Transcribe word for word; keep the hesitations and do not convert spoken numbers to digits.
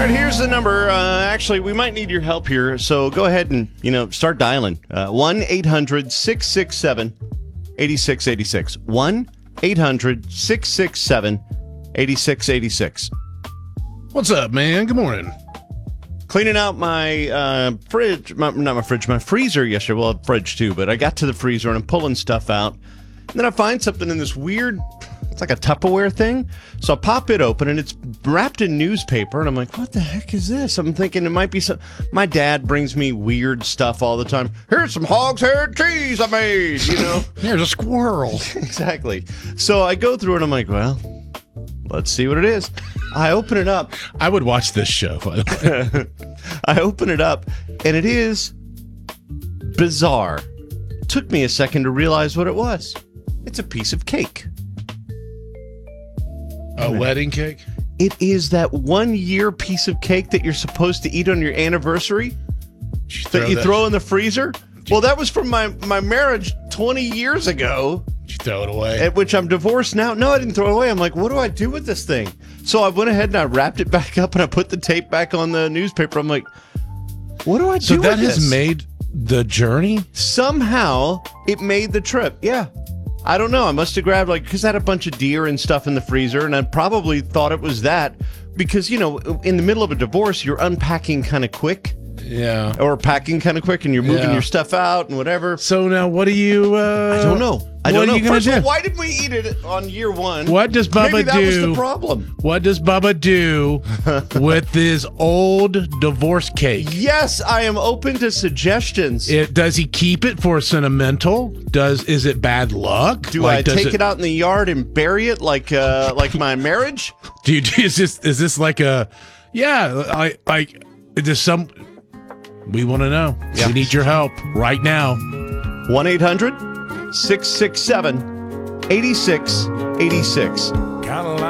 right, here's the number. Uh, actually, we might need your help here, so go ahead and, you know, start dialing. Uh, one eight hundred six six seven eight six eight six. one eight hundred six six seven eight six eight six. What's up, man? Good morning. Cleaning out my uh, fridge, my, not my fridge, my freezer yesterday. Well, fridge too, but I got to the freezer and I'm pulling stuff out. And then I find something in this weird, it's like a Tupperware thing. So I pop it open and it's wrapped in newspaper. And I'm like, what the heck is this? I'm thinking it might be some, my dad brings me weird stuff all the time. Here's some hog's head cheese I made, you know. There's a squirrel. Exactly. So I go through it and I'm like, well, let's see what it is. I open it up. I would watch this show, by the way. I open it up, and it is bizarre. Took me a second to realize what it was. It's a piece of cake. A wedding cake? It is that one-year piece of cake that you're supposed to eat on your anniversary You that you that- throw in the freezer. Well, that was from my, my marriage twenty years ago, Did you throw it away? at which I'm divorced now. No, I didn't throw it away. I'm like, what do I do with this thing? So I went ahead and I wrapped it back up and I put the tape back on the newspaper. I'm like, what do I do so with that this? has made the journey? Somehow it made the trip. Yeah. I don't know. I must have grabbed, like, because I had a bunch of deer and stuff in the freezer, and I probably thought it was that because, you know, in the middle of a divorce, you're unpacking kind of quick Yeah. or packing kind of quick and you're moving Yeah. your stuff out and whatever. So now what do you... Uh, I don't know. I what don't are know. you gonna First of do? all, why did we eat it on year one? What does Bubba Maybe that was do? the problem. What does Bubba do with this old divorce cake? Yes, I am open to suggestions. It, does he keep it for sentimental? Does is it bad luck? do Like, I does take it, out in the yard and bury it like uh, like my marriage? Do you, is this is this like a? Yeah, I like. Is this some? We want to know. Yeah. We need your help right now. one eight hundred six six seven eight six eight six.